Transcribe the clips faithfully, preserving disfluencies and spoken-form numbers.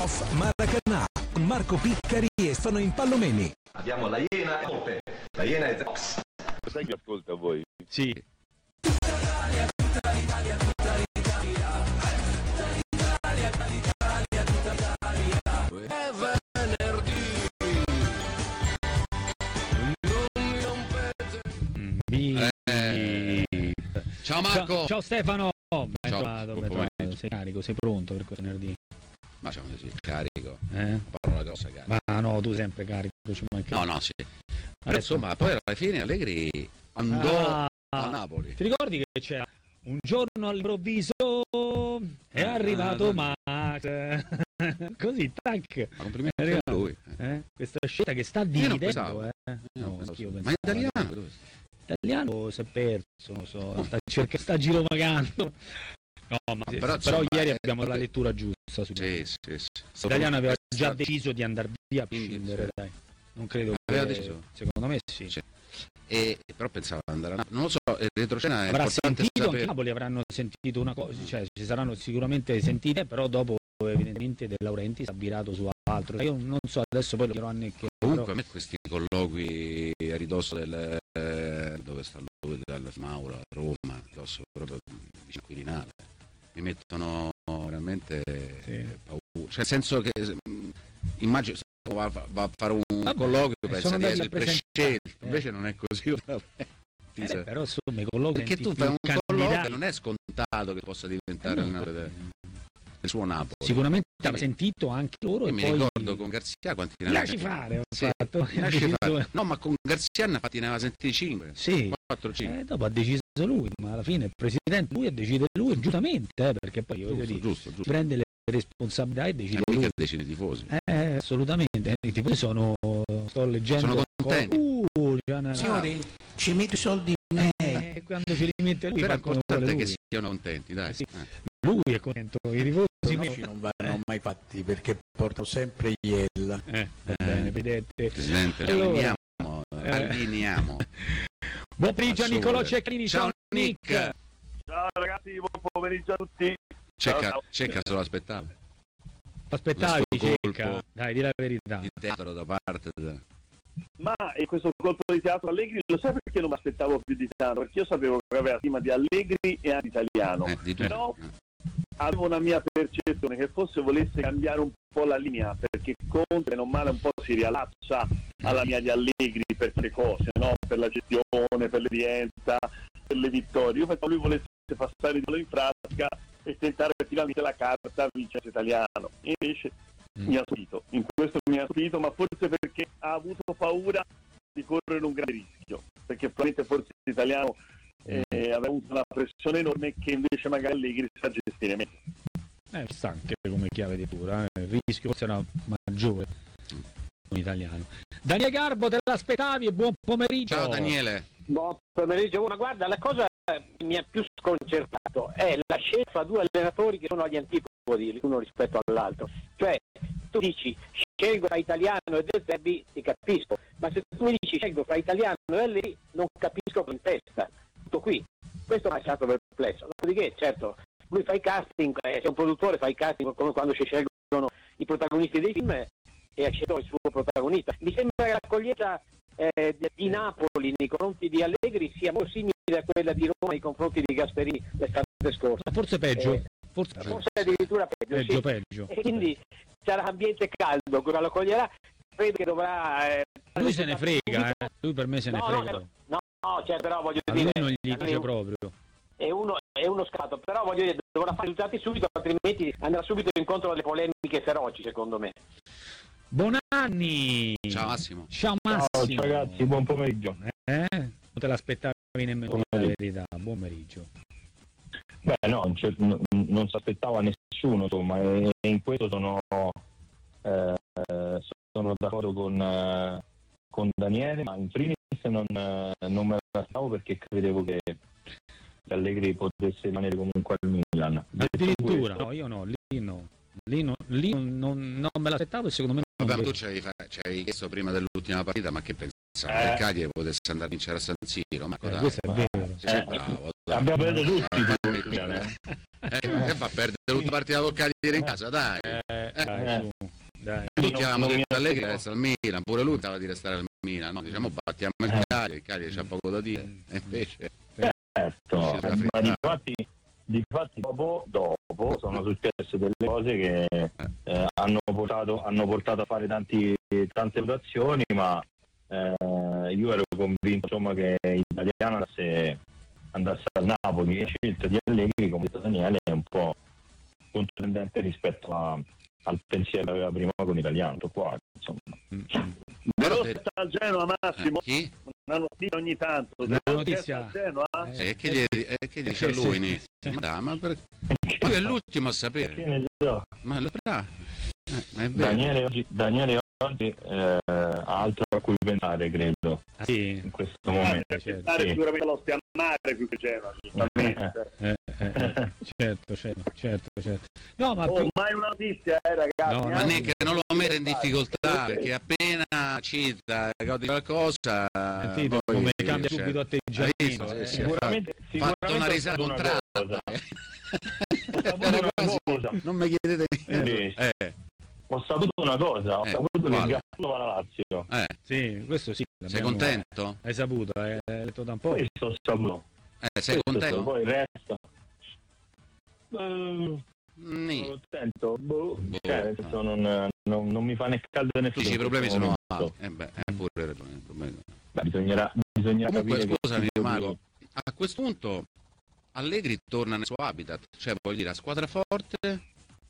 Off Maracanã, Marco Piccari e Stefano Impallomeni. Abbiamo la Iena e Ope. La Iena è Ox. Sai che ascolta voi? Sì. Italia, tutta l'Italia, tutta l'Italia, l'Italia, l'Italia, tutta l'Italia. È venerdì. Non mi rompete. Eh. Ciao Marco. Ciao, ciao Stefano. Ben Ciao. trovato, ben trovato. Sei carico, sei pronto per questo venerdì? Ma c'è un carico. Eh? Parola grossa, carico. Ma no, tu sempre carico. Ci manca... No, no, sì. Però insomma, poi alla fine Allegri andò Ah, a Napoli. Ti ricordi che c'era un giorno all'improvviso è arrivato Max? Così, tac. Ma complimenti a lui. Eh? Questa scelta che sta Io non dividendo, pensavo. eh? Io non No, pensavo. io Ma pensavo- italiano? Dove sta? Italiano si è perso, non so, sta, cerca, sta girovagando. No, ma però, però, insomma, ieri eh, abbiamo la lettura giusta su Sì, sì, sì. L'italiano aveva già Stato- deciso di andare via a Quindi, prescindere, sì. dai. Non credo Aveva che... deciso? Secondo me sì. Sì. E, però pensava di andare a Napoli. Non lo so, il retroscena è Avrà importante sentito anche sapere. Napoli, avranno sentito una cosa, cioè ci saranno sicuramente sentite, però dopo evidentemente De Laurentiis ha virato su altro. Io non so, adesso poi lo dirò anche. Comunque a me questi colloqui a ridosso del eh, dove sta lui, dal Mauro, a Roma, a ridosso proprio vicino a Quirinale, mi mettono veramente Sì. paura. Cioè nel senso che mh, immagino se va, va a fare un Vabbè, colloquio e pensa sono di andati essere a presentare. prescelto, invece non è così. Eh, però insomma i colloqui Perché tu senti fai un più colloquio candidati. che non è scontato che possa diventare Eh, il, no. Napoli del- il suo Napoli. Sicuramente Io ha mi- sentito anche loro Io e mi poi ricordo con Garzia quanti ne mi aveva lasci sentiti. fare, ho Sì, fatto. mi lasci Ho fare. deciso- No, ma con Garzia ne ha fatti ne aveva sentiti cinque, Sì, quattro cinque. eh, dopo ha deciso lui, ma alla fine il presidente lui decide lui, giustamente, eh, perché poi voglio Giusto, dire, giusto, giusto. prende le responsabilità e decide E lui. mica decine i tifosi. Eh, assolutamente, i tifosi sono, sto leggendo... Sono contenti. Uh, già una- Signori, ci metto i soldi in me. Eh, quando ce li mette lui, Però è fa come importante vuole che lui. siano contenti, dai. Sì. Eh. Lui è contento, i tifosi Sì, non vanno mai fatti perché portano sempre Iella. Eh, va Eh. bene, vedete. Presidente, Allora, allineiamo, eh. allineiamo. Buon pomeriggio a Assolutamente. Niccolò Cecchini, ciao Ciao, Nick. Nick. Ciao ragazzi, buon pomeriggio a tutti. Cecca, Ciao, ciao. Cecca se lo aspettava. Aspettavi, Questo Cecca, colpo dai, di la verità. Il teatro da parte de- Ma in questo colpo di teatro Allegri lo sai perché non mi aspettavo più di tanto? Perché io sapevo che aveva prima di Allegri e anche italiano. eh, di tutto. Però Eh. avevo una mia percezione che forse volesse cambiare un po' la linea, perché Conte non male un po' si riallaccia alla linea di Allegri per le cose, no? Per la gestione, per l'evidenza, per le vittorie. Io pensavo lui volesse passare di quello in pratica e tentare finalmente la carta vincente italiano. Invece Mm. mi ha stupito, in questo mi ha stupito, ma forse perché ha avuto paura di correre un grande rischio, perché probabilmente forse l'italiano eh, aveva avuto una pressione enorme che invece magari Allegri sa gestire meglio. Eh, sta anche come chiave di lettura, eh. Il rischio forse era maggiore con italiano. Daniele Garbo, te l'aspettavi e buon pomeriggio. Ciao Daniele. Buon pomeriggio, ma guarda, la cosa che mi ha più sconcertato è la scelta fra due allenatori che sono agli antipodi l'uno rispetto all'altro. Cioè, tu dici scelgo tra Italiano e De Zerbi, ti capisco, ma se tu mi dici scelgo fra Italiano e Allegri, non capisco in testa. Tutto qui. Questo mi ha lasciato perplesso. Dopodiché, certo, lui fa i casting, eh, se un produttore fa i casting come quando si scelgono i protagonisti dei film e ha scelto il suo protagonista. Mi sembra che l'accoglienza eh, di Napoli nei confronti di Allegri sia molto simile a quella di Roma nei confronti di Gasperini l'estate scorsa. Forse peggio, Eh, forse, Forse addirittura peggio, peggio, sì. peggio. E quindi sarà ambiente caldo, cosa lo coglierà, credo che dovrà... Eh, Lui se ne frega, eh. Lui per me se ne No, frega. no, no, no, cioè, però voglio A lui dire... non gli è dice un- proprio. È uno, è uno scato, però voglio dire, dovrà fare i risultati subito, altrimenti andrà subito incontro alle polemiche feroci, secondo me. Bonanni! Ciao Massimo. Ciao Ciao, Massimo! ciao ragazzi, buon pomeriggio. Eh? Non te l'aspettavi nemmeno la verità. Buon pomeriggio. Beh, no, cioè, n- non si aspettava nessuno, insomma, e e in questo sono, eh, sono d'accordo con, eh, con Daniele, ma in primis non, eh, non me l'aspettavo perché credevo che Allegri potesse rimanere comunque al Milan. Detto Addirittura, questo, no, io no, lì no. Lì, no, lì non, non- non me l'aspettavo e secondo me non Vabbè, ma tu vedo. ci avevi, fa- ci avevi chiesto prima dell'ultima partita, ma che pensavi? Eh. Che Cagliari potesse andare a vincere a San Siro? Ma Eh, dai, questo è ma- vero. sei eh, bravo, dai. abbiamo preso tutti Eh, i eh, punti, eh. eh, che fa perdere l'ultima partita con Cagliari in casa, dai. Eh, Eh, dai, eh. su. Dai. Tutti non- avevamo non mi detto Allegri aspettavo. resta al Milan, pure lui stava di restare al Milan, no? Diciamo battiamo il Eh. Cagliari, il Cagliari c'ha poco da dire, e invece Certo, Uscita da ma frittata. difatti, difatti dopo, dopo sono successe delle cose che eh, hanno, portato, hanno portato a fare tanti, tante votazioni, ma eh, io ero convinto insomma, che l'italiano andasse, andasse al Napoli, e la scelta di Allegri, come ha detto Daniele, è un po' contendente rispetto a, al pensiero che aveva prima con l'italiano, qua, insomma. Però Però te- sta al Genoa, Massimo, eh, chi? una notizia ogni tanto. Una Se notizia- sta al Genoa, Eh, e che gli, e che gli dice a sì, lui? sì, Nizzi? sì. Ma dai, ma per... Lui è l'ultimo a Che sapere. ne so. Ma lo bravo. Eh, ma è vero. Daniele oggi, Daniele oggi eh, ha altro a cui pensare, credo, Ah, sì. in questo per momento. certo. stare Sì. sicuramente allo Stiamare più che Genoa, giustamente. Eh, eh, eh, certo, certo, certo, certo. No, ma Oh, più- mai una notizia, eh, ragazzi. No, Ma eh? Nick non lo mette in difficoltà perché appena cita di qualcosa sentito poi come dice, cambia subito hai atteggiamento. visto? eh. Sì, sì. Sicuramente, fatto sicuramente una ho risata saputo una contratta. cosa. Era una quasi- cosa. non mi chiedete Invece. eh, Ho saputo una cosa, ho Eh, saputo che quale? il Gattuso va alla Lazio. eh, Sì, questo sì. sei l'abbiamo- contento? Hai saputo, hai hai letto da un po'. Questo ho saputo. Eh, sei Questo, contento? poi il resto. Eh, Nì. sono contento. Boh. Boh. Cioè, nel senso, non, non, non mi fa né caldo né freddo. Dici i in problemi questo sono momento. altri. Eh beh, hai pure ragione. i problemi. Beh, bisognerà, bisognerà Comunque, capire scusami che Marco, a questo punto Allegri torna nel suo habitat, cioè voglio dire, a squadra forte,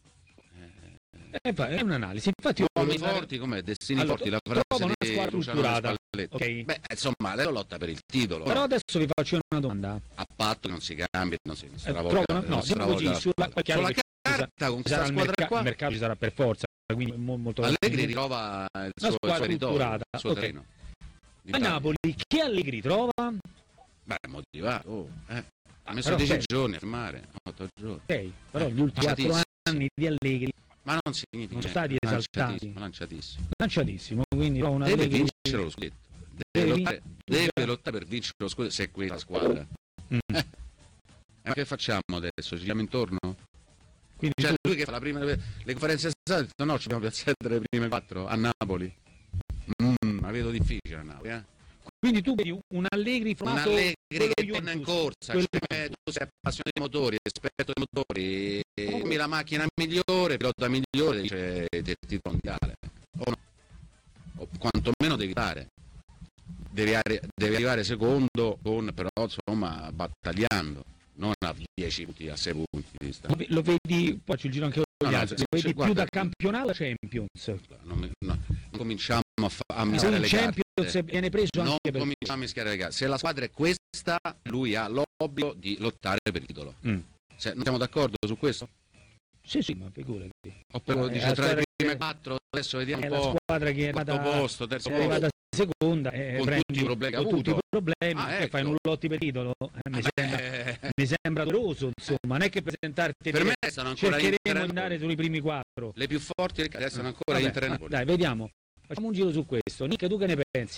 Eh, fa- è un'analisi. Infatti, io uomini volevo- forti come Destini Allora, forti, la trova frase una di squadra Luciano strutturata, Spalletti. ok? Beh, insomma, adesso lotta per il titolo, Però no? adesso vi faccio una domanda. A patto che non si cambi, non si Eh, stravolga, trova- no, non diciamo stravolga così, la sulla, squadra. è chiaro Sulla che ci sarà- carta, con ci questa sarà il, squadra merca- qua, il mercato ci sarà per forza, quindi è mo- molto Allegri ritrova il Una suo, il suo squadra territorio, strutturata, il suo ok. terreno. A D'Italia. Napoli che Allegri trova? Beh, motivato. Oh, eh. Ha messo però dieci sei- giorni a firmare, otto giorni. Ok, però Eh, gli ultimi quattro lanciatissimo. anni di Allegri Ma non significa Non sono stati niente, esaltati. lanciatissimo, lanciatissimo. lanciatissimo, quindi trova una Deve Allegri- vincere lo scudetto. Deve, Deve lottare, vincere- deve lottare per vincere lo scudetto se è quella squadra. Mm. Eh, ma che facciamo adesso? Ci giriamo intorno? Quindi Cioè tu- lui che fa la prima, le conferenze stampa ha detto no, ci dobbiamo piazzare le prime quattro a Napoli. Mm, la vedo difficile a Napoli, eh? quindi tu vedi un Allegri Un formato Allegri quello che Juventus, torna in corsa, quello cioè, tu sei appassionato dei motori, esperto dei motori, e la macchina migliore, pilota migliore, dice del titolo mondiale. O no? O quantomeno devi dare. Devi, arri- devi arrivare secondo con però insomma battagliando, non a dieci punti, a sei punti di lo, distanza. ve- lo vedi, poi ci giro anche con No, gli no, altri, se- lo vedi se- più guarda- da campionato a Champions. Non, mi- no, non cominciamo a, fa- a Sì, mischiare il le Champions carte. viene preso Non anche per cominciamo a mischiare le carte. Se la squadra è questa, lui ha l'obbligo di lottare per il titolo. Mm. Se, non siamo d'accordo su questo? Sì, sì, ma figurati. O però Eh, dice la tra le squadra prime che- quattro, adesso vediamo È un la po'. squadra che è quarto arrivata, posto, terzo è posto. arrivata seconda e Con prendi tutti i problemi che ha con tutti i avuto. problemi, Ah, che ecco. fai un lotti per titolo, eh, mi, sembra, Eh, mi sembra doloroso, insomma, non è che presentarti per e me dire, sono ancora Inter cercheremo e di andare Napoli. sui primi quattro. Le più forti adesso sono ancora Vabbè, Inter e ma- Napoli. dai, vediamo, facciamo un giro su questo. Nick, tu che ne pensi?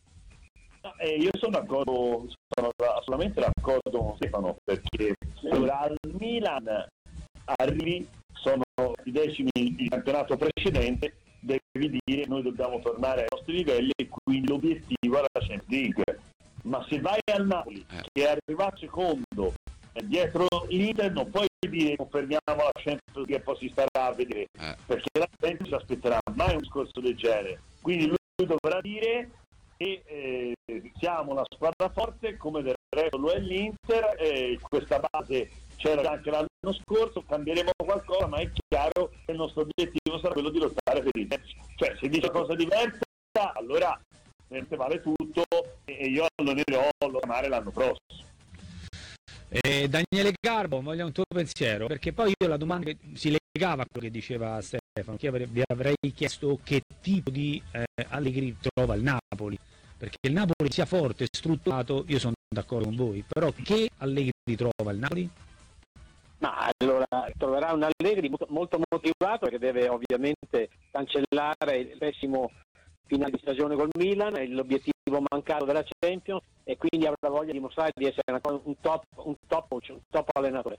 No, eh, io sono d'accordo, sono assolutamente d'accordo con Stefano, perché allora, al Milan arrivi, sono i decimi di campionato precedente, devi dire noi dobbiamo tornare ai nostri livelli e quindi l'obiettivo è la Champions League. Ma se vai al Napoli, Eh. che è arrivato secondo, eh, dietro l'Inter, non puoi dire confermiamo la Champions League e poi si starà a vedere, Eh. perché la gente non si aspetterà mai un discorso del genere. Quindi lui dovrà dire che eh, siamo una squadra forte come del resto lo è l'Inter, eh, questa base c'era anche l'anno scorso, cambieremo qualcosa, ma è chiaro che il nostro obiettivo sarà quello di lottare per il terzo. Cioè se dice cosa diversa allora veramente vale tutto e io allonerò lo chiamare l'anno prossimo. Eh, Daniele Garbo, voglio un tuo pensiero, perché poi io la domanda che si legava a quello che diceva Stefano, che avre- vi avrei chiesto che tipo di eh, Allegri trova il Napoli, perché il Napoli sia forte, strutturato, io sono d'accordo con voi, però che Allegri trova il Napoli? Ma allora troverà un Allegri molto, molto motivato che deve ovviamente cancellare il pessimo finale di stagione col Milan, l'obiettivo mancato della Champions e quindi avrà voglia di dimostrare di essere una- un top, un top, coach, un top allenatore.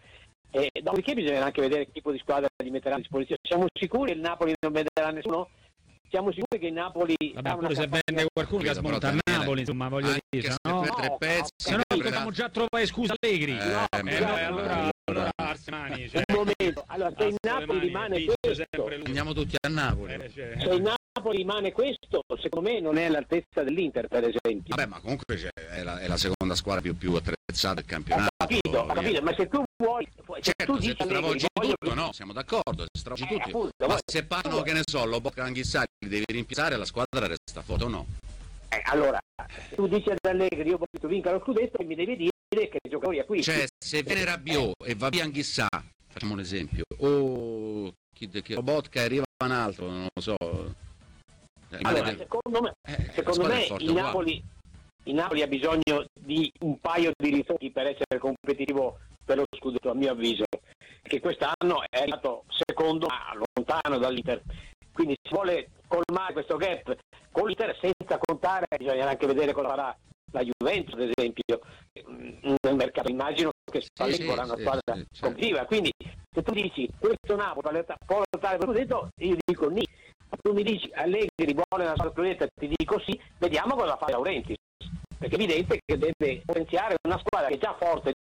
E dopodiché bisogna anche vedere che tipo di squadra gli metterà a disposizione. Siamo sicuri che il Napoli non venderà nessuno? Siamo sicuri che il Napoli Vabbè, ha una pure se campagna- vende qualcuno che Capito, però, smonta a Daniele, Napoli, insomma, voglio anche dire, se no? per tre no, pezzi Se no deve dobbiamo già trovare scusa Allegri. Eh, no, beh, eh, beh, beh, allora, allora- allora alzi le mani, cioè, Un momento, allora se il alzo le Napoli mani, rimane vince questo, sempre lui. Andiamo tutti a Napoli. Eh, cioè, se il Napoli rimane questo, secondo me non è all'altezza dell'Inter, per esempio. Vabbè, ma comunque cioè, è, la, è la seconda squadra più, più attrezzata del Ho campionato. capito, ho capito, ma se tu vuoi, se tu Certo, se dici tu Allegri, stravolgi voglio- tutto, no, siamo d'accordo, se stravolgi Eh, tutti. appunto, Ma voi- se parlano, che ne so, lo Bocca Anghissari li devi rimpiazzare, la squadra resta foto o no? Eh, allora, se tu dici ad Allegri, io voglio che tu vinca lo scudetto, mi devi dire che i giocatori acquisti. Cioè, se viene Rabiot e va via Anghissà, facciamo un esempio, o chi, chi, Lobotka e arriva un altro, non lo so. Eh, Allora, magari- secondo me, eh, la secondo squadra è me forte il, uguale. Napoli, il Napoli ha bisogno di un paio di ritocchi per essere competitivo per lo scudetto, a mio avviso, che quest'anno è arrivato secondo, ma lontano dall'Inter. Quindi si vuole colmare questo gap con l'Inter, senza contare, bisogna anche vedere cosa farà la Juventus, ad esempio, nel mercato. Immagino che Spalletti sì, vorrà una sì, squadra sì, certo. competitiva. Quindi se tu dici questo Napoli può lottare per lo scudetto, io dico ni. Tu mi dici Allegri vuole una squadra scudetto, ti dico sì, vediamo cosa fa Laurentiis, perché è evidente che deve potenziare una squadra che è già forte